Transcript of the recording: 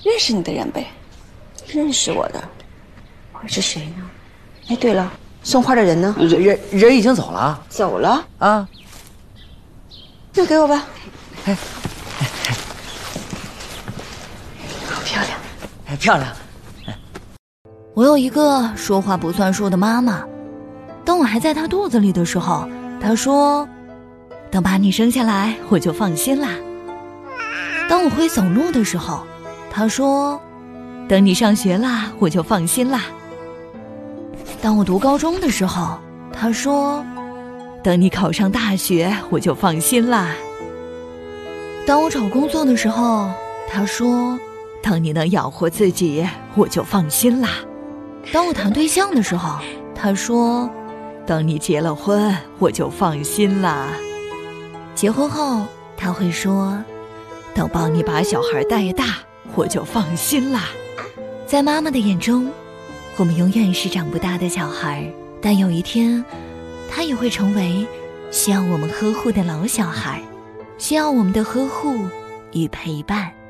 认识你的人呗。认识我的会是谁呢？哎，对了，送花的人呢？ 人已经走了。 走了啊？ 那给我吧。 哎， 好漂亮。 哎，漂亮。 我有一个说话不算数的妈妈，当我还在她肚子里的时候，她说等把你生下来我就放心啦。当我会走路的时候，她说等你上学啦我就放心啦。当我读高中的时候，她说等你考上大学我就放心啦。当我找工作的时候，她说等你能养活自己我就放心啦。当我谈对象的时候，她说等你结了婚我就放心啦。结婚后她会说等帮你把小孩带大我就放心啦。在妈妈的眼中，我们永远是长不大的小孩，但有一天她也会成为需要我们呵护的老小孩，需要我们的呵护与陪伴。